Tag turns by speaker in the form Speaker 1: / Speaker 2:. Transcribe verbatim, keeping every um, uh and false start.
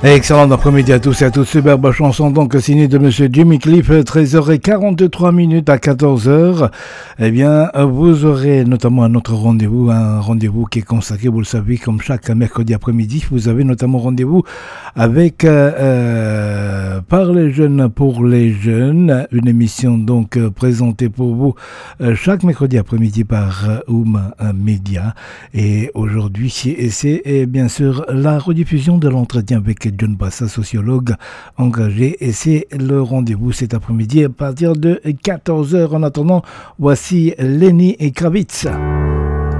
Speaker 1: Excellent après-midi à tous et à toutes. Superbe chanson donc signée de Monsieur Jimmy Cliff, treize heures quarante-trois minutes à quatorze heures. Eh bien, vous aurez notamment un autre rendez-vous, un rendez-vous qui est consacré, vous le savez, comme chaque mercredi après-midi. Vous avez notamment rendez-vous avec euh, euh, Par les jeunes pour les jeunes, une émission donc euh, présentée pour vous euh, chaque mercredi après-midi par euh, Oum Media. Et aujourd'hui, c'est, c'est bien sûr la rediffusion de l'entretien avec John Bassa, sociologue engagé, et c'est le rendez-vous cet après-midi à partir de quatorze heures. En attendant, voici Lenny et Kravitz.